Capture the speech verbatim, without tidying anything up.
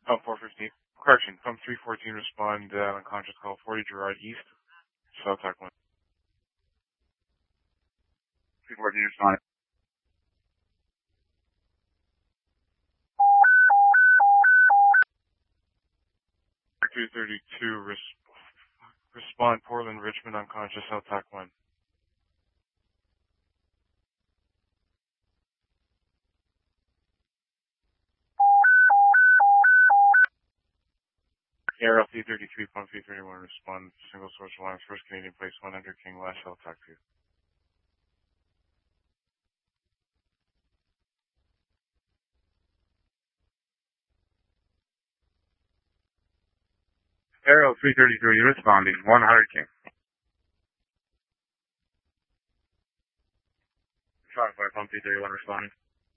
Oh, four fifteen. Correction, pump three fourteen, respond, uh, unconscious call, forty Gerard East, South Tac one. three fourteen, respond. two thirty-two, res- respond, Portland, Richmond, unconscious, South Tac one. Aero three thirty-three, pump three thirty-one, respond, single source alliance, first Canadian place, one hundred King West, South Tac two. Aero three thirty-three, responding, one hundred King. Five five, pump three thirty-one, responding.